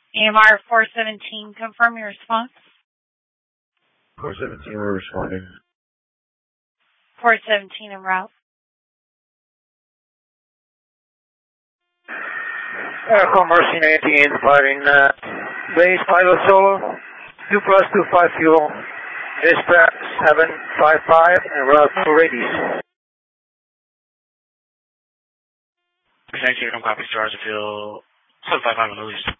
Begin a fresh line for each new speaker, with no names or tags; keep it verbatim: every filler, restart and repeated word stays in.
A M R four seventeen, confirm your response.
four seventeen, we're responding.
four seventeen en route.
Echo Mercy nineteen, firing uh, base pilot solo, two plus two five fuel, dispatch seven five five, and route to Radies.
Thank you, come copy, stars to fuel seven five five on the least.